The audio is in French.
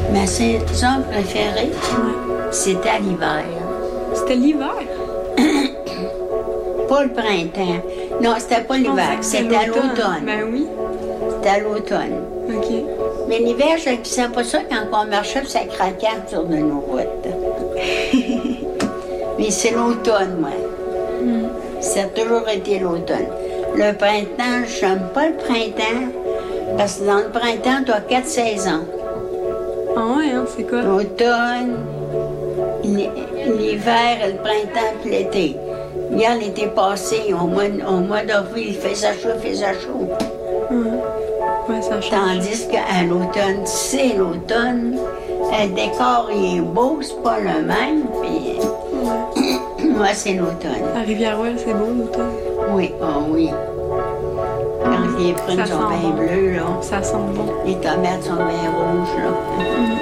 Ma saison préférée, Ouais. c'était l'hiver. C'était l'hiver? Pas le printemps. Non, c'était pas l'hiver, c'était à l'automne. Ben oui. C'était à l'automne. OK. Mais l'hiver, je ne savais pas ça quand on marchait, puis ça craquait sur de nos routes. Mais c'est l'automne, moi. Ça a toujours été l'automne. Le printemps, je n'aime pas le printemps, parce que dans le printemps, tu as 4 saisons. Ah ouais, hein, c'est quoi? L'automne, l'hiver, le printemps, puis l'été. Hier, l'été passé, au mois d'avril, il faisait chaud. Ouais, ça change. Tandis qu'à l'automne, c'est l'automne, le décor il est beau, c'est pas le même, puis moi, c'est l'automne. À Rivière-Ouelle, c'est beau l'automne. Oui, oh oui. Quand les prunes Ça sont sent bien bon. bleues, là, Ça sent bon. les tomates sont bien rouges, là.